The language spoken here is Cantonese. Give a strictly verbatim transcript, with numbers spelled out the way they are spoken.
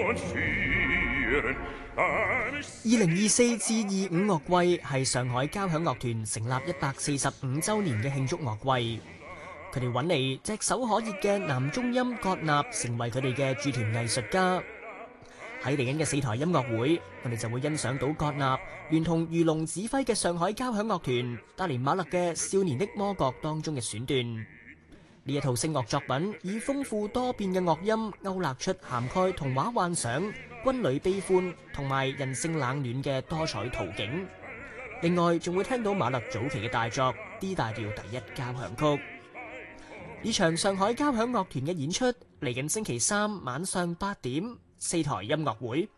二零二四至二五樂季係上海交響樂團成立一百四十五週年嘅慶祝樂季。佢哋揾嚟炙手可熱嘅男中音葛納成為佢哋嘅駐團藝術家。喺嚟緊嘅四台音樂會，我哋就會欣賞到葛納聯同魚龍指揮嘅上海交響樂團帶嚟馬勒嘅《少年的魔角》當中嘅選段。呢一套聲樂作品以豐富多變嘅樂音勾勒出涵蓋童話幻想、軍旅悲歡同埋人性冷暖嘅多彩圖景。另外仲會聽到馬勒早期嘅大作 D 大調第一交響曲。呢場上海交響樂團嘅演出嚟緊星期三晚上八點，四台音樂會